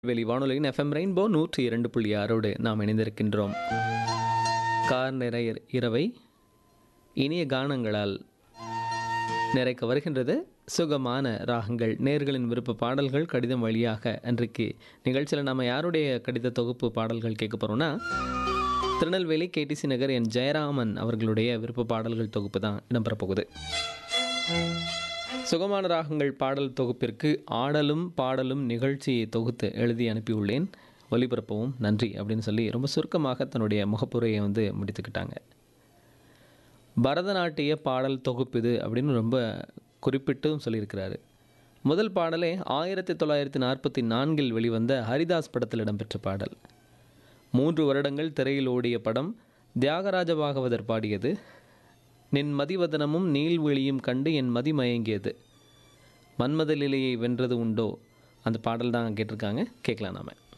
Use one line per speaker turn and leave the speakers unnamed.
வெளி வானொலியின் FM rainbow 102.6 நாம் இணைந்திருக்கின்றோம். கார் நிறைய இரவை இனிய கானங்களால் நிறைக்க வருகின்றது சுகமான ராகங்கள். நேர்களின் விருப்ப பாடல்கள் கடிதம் வழியாக அன்றைக்கு நிகழ்ச்சியில் நாம் யாருடைய கடித தொகுப்பு பாடல்கள் கேட்க போகிறோம்னா, திருநெல்வேலி கேடிசி நகர் என் ஜெயராமன் அவர்களுடைய விருப்ப பாடல்கள் தொகுப்பு தான் இடம்பெறப் போகுது. சுகமான ராகங்கள் பாடல் தொகுப்பிற்கு ஆடலும் பாடலும் நிகழ்ச்சியை தொகுத்து எழுதி அனுப்பியுள்ளேன், ஒலிபரப்பவும் நன்றி அப்படின்னு சொல்லி ரொம்ப சுருக்கமாக தன்னுடைய முகப்புரையை முடித்துக்கிட்டாங்க. பரதநாட்டிய பாடல் தொகுப்பு இது அப்படின்னு ரொம்ப குறிப்பிட்டும் சொல்லியிருக்கிறாரு. முதல் பாடலே 1944 வெளிவந்த ஹரிதாஸ் படத்தில் இடம்பெற்ற பாடல். 3 வருடங்கள் திரையில் ஓடிய படம். தியாகராஜ பாகவதர் பாடியது. நின் மதிவதனமும் நீள்வெளியும் கண்டு என் மதி மயங்கியது, மன்மத லீலையை வென்றது உண்டோ, அந்த பாடல் தான் கேட்டிருக்காங்க. கேட்கலாம் நாம.